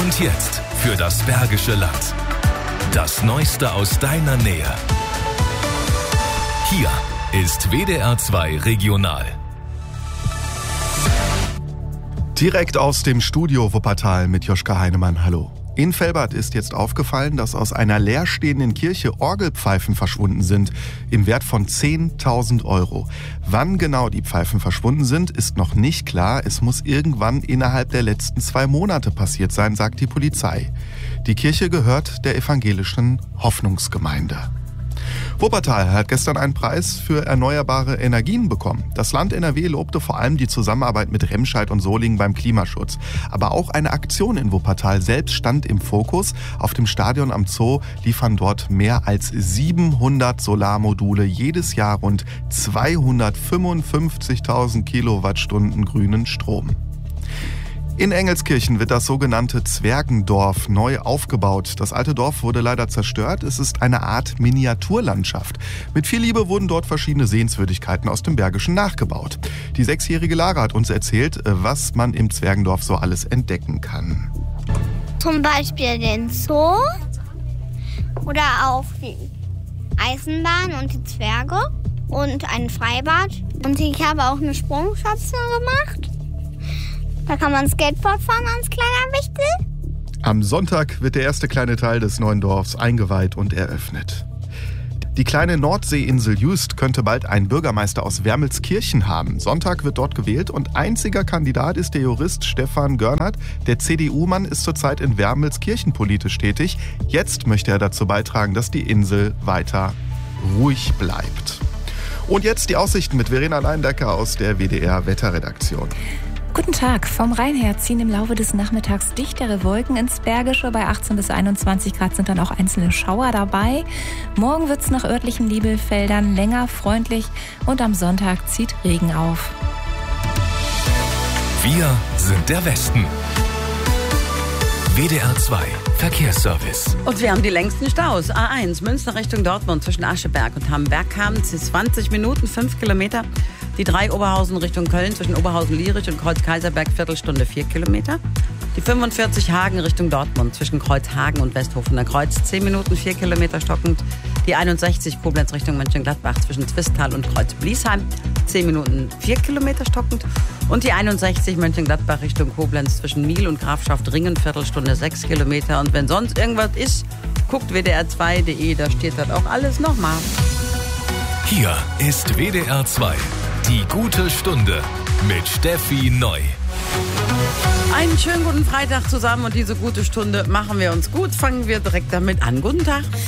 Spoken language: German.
Und jetzt für das Bergische Land. Das Neueste aus deiner Nähe. Hier ist WDR 2 Regional. Direkt aus dem Studio Wuppertal mit Joschka Heinemann. Hallo. In Velbert ist jetzt aufgefallen, dass aus einer leerstehenden Kirche Orgelpfeifen verschwunden sind, im Wert von 10.000 Euro. Wann genau die Pfeifen verschwunden sind, ist noch nicht klar. Es muss irgendwann innerhalb der letzten 2 Monate passiert sein, sagt die Polizei. Die Kirche gehört der evangelischen Hoffnungsgemeinde. Wuppertal hat gestern einen Preis für erneuerbare Energien bekommen. Das Land NRW lobte vor allem die Zusammenarbeit mit Remscheid und Solingen beim Klimaschutz. Aber auch eine Aktion in Wuppertal selbst stand im Fokus. Auf dem Stadion am Zoo liefern dort mehr als 700 Solarmodule jedes Jahr rund 255.000 Kilowattstunden grünen Strom. In Engelskirchen wird das sogenannte Zwergendorf neu aufgebaut. Das alte Dorf wurde leider zerstört. Es ist eine Art Miniaturlandschaft. Mit viel Liebe wurden dort verschiedene Sehenswürdigkeiten aus dem Bergischen nachgebaut. Die 6-jährige Lara hat uns erzählt, was man im Zwergendorf so alles entdecken kann. Zum Beispiel den Zoo oder auch die Eisenbahn und die Zwerge und ein Freibad. Und ich habe auch eine Sprungschanze gemacht. Da kann man Skateboard fahren als kleiner Wichtel. Am Sonntag wird der erste kleine Teil des neuen Dorfs eingeweiht und eröffnet. Die kleine Nordseeinsel Jüst könnte bald einen Bürgermeister aus Wermelskirchen haben. Sonntag wird dort gewählt und einziger Kandidat ist der Jurist Stefan Görnert. Der CDU-Mann ist zurzeit in Wermelskirchen politisch tätig. Jetzt möchte er dazu beitragen, dass die Insel weiter ruhig bleibt. Und jetzt die Aussichten mit Verena Leindecker aus der WDR-Wetterredaktion. Guten Tag. Vom Rhein her ziehen im Laufe des Nachmittags dichtere Wolken ins Bergische. Bei 18 bis 21 Grad sind dann auch einzelne Schauer dabei. Morgen wird es nach örtlichen Nebelfeldern länger freundlich und am Sonntag zieht Regen auf. Wir sind der Westen. WDR 2 Verkehrsservice. Und wir haben die längsten Staus. A1 Münster Richtung Dortmund zwischen Ascheberg und Hamberg haben 20 Minuten, 5 Kilometer. Die 3 Oberhausen Richtung Köln zwischen Oberhausen-Lierich und Kreuz-Kaiserberg, Viertelstunde 4 Kilometer. Die 45 Hagen Richtung Dortmund zwischen Kreuzhagen und Westhofener Kreuz, 10 Minuten, 4 Kilometer stockend. Die 61 Koblenz Richtung Mönchengladbach zwischen Zwistal und Kreuz-Bliesheim, 10 Minuten, 4 Kilometer stockend. Und die 61 Mönchengladbach Richtung Koblenz zwischen Miel und Grafschaft-Ringen, Viertelstunde 6 Kilometer. Und wenn sonst irgendwas ist, guckt wdr2.de, da steht das auch alles nochmal. Hier ist WDR 2. Die gute Stunde mit Steffi Neu. Einen schönen guten Freitag zusammen und diese gute Stunde machen wir uns gut. Fangen wir direkt damit an. Guten Tag.